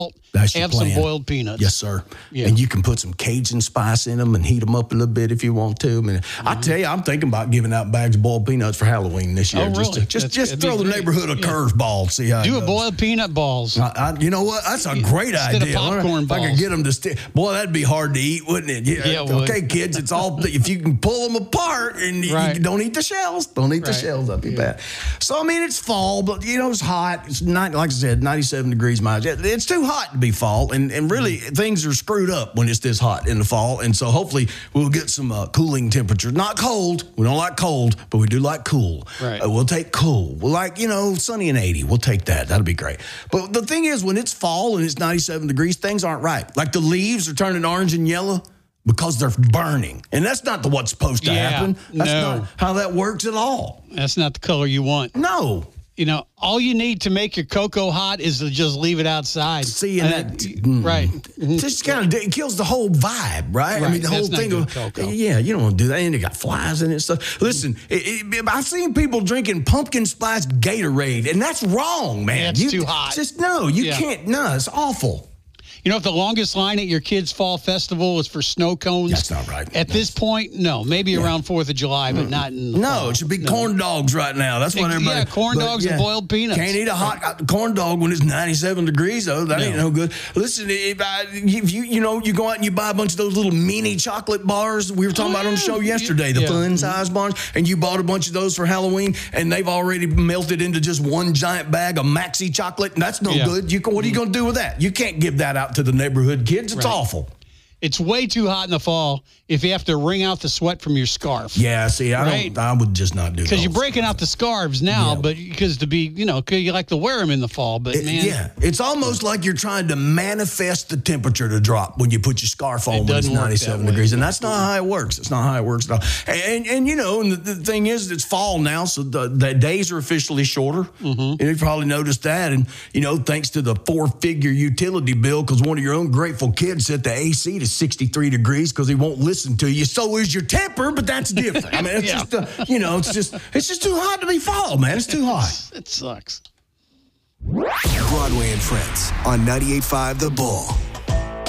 That's your have plan. some boiled peanuts. Yes, sir. Yeah. And you can put some Cajun spice in them and heat them up a little bit if you want to. I mean, I tell you, I'm thinking about giving out bags of boiled peanuts for Halloween this year. Oh, really? Just throw the neighborhood a curveball, see how it Do goes. a boiled peanut balls. You know what? That's a great Instead idea. of popcorn if I could balls. get them to stick. Boy, that'd be hard to eat, wouldn't it? Yeah, it would. Okay, kids, it's all if you can pull them apart and Right. you don't eat the shells. Don't eat the shells. That'd be bad. So I mean, it's fall, but it's hot. It's not like I said, 97 degrees miles. It's too hot to be fall, and really things are screwed up when it's this hot in the fall. And so hopefully we'll get some cooling temperatures. Not cold. We don't like cold, but we do like cool. Right. We'll take cool. We'll like sunny and 80. We'll take that. That'll be great. But the thing is, when it's fall and it's 97 degrees, things aren't right. Like the leaves are turning orange and yellow because they're burning. And that's not what's supposed to happen. That's not how that works at all. That's not the color you want. No. All you need to make your cocoa hot is to just leave it outside. See, and right. Just kind of it kills the whole vibe, right? I mean, the whole thing of cocoa. Yeah, you don't want to do that. And it got flies in it and stuff. Listen, I've seen people drinking pumpkin spice Gatorade, and that's wrong, man. Yeah, it's too hot. Just you can't. No, it's awful. If the longest line at your kids' fall festival is for snow cones, that's not right. At this point, no. Maybe around 4th of July, but not in the fall. It should be corn dogs right now. That's what everybody. Yeah, corn dogs and boiled peanuts. Can't eat a hot corn dog when it's 97 degrees, though. That ain't no good. Listen, if you go out and you buy a bunch of those little mini chocolate bars we were talking about on the show yesterday, the fun size bars, and you bought a bunch of those for Halloween, and they've already melted into just one giant bag of maxi chocolate, and that's no good. What are you going to do with that? You can't give that out to the neighborhood kids. It's awful. It's way too hot in the fall if you have to wring out the sweat from your scarf. Yeah, see, I would just not do that. Because you're breaking out the scarves now, but because you like to wear them in the fall. But it's almost like you're trying to manifest the temperature to drop when you put your scarf on when it's 97 degrees, and that's not how it works. It's not how it works at all. And the thing is, it's fall now, so the days are officially shorter. And you've probably noticed that. And thanks to the 4-figure utility bill, because one of your own grateful kids set the AC to 63 degrees because he won't listen to you. So is your temper, but that's different. I mean, it's it's just too hot to be fall, man. It's too hot. It sucks. Broadway and Friends on 98.5 The Bull.